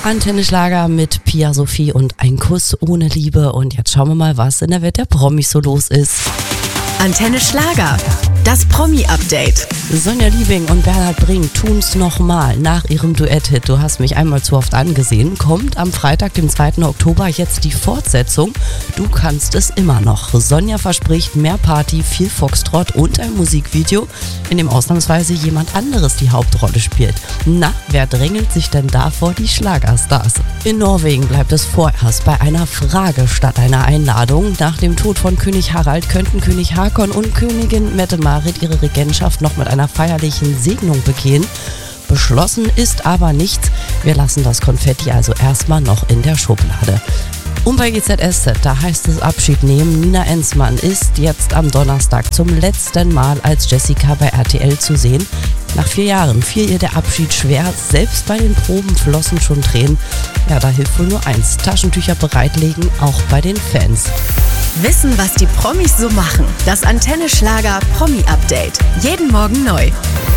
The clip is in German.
Antenne Schlager mit Pia Sophie und ein Kuss ohne Liebe. Und jetzt schauen wir mal, was in der Welt der Promis so los ist. Antenne Schlager, das Promi-Update. Sonja Liebing und Bernhard Brink tun's nochmal nach ihrem Duett-Hit Du hast mich einmal zu oft angesehen. Kommt am Freitag, dem 2. Oktober, jetzt die Fortsetzung. Du kannst es immer noch. Sonja verspricht mehr Party, viel Foxtrott und ein Musikvideo, in dem ausnahmsweise jemand anderes die Hauptrolle spielt. Na, wer drängelt sich denn da vor die Schlagerstars? In Norwegen bleibt es vorerst bei einer Frage statt einer Einladung. Nach dem Tod von König Harald könnten König Haakon und Königin Mette-Marit ihre Regentschaft noch mit einer feierlichen Segnung begehen. Beschlossen ist aber nichts. Wir lassen das Konfetti also erstmal noch in der Schublade. Und bei GZSZ, da heißt es Abschied nehmen. Nina Enzmann ist jetzt am Donnerstag zum letzten Mal als Jessica bei RTL zu sehen. Nach 4 Jahren fiel ihr der Abschied schwer. Selbst bei den Proben flossen schon Tränen. Ja, da hilft wohl nur eins: Taschentücher bereitlegen, auch bei den Fans. Wissen, was die Promis so machen. Das Antenne Schlager Promi-Update. Jeden Morgen neu.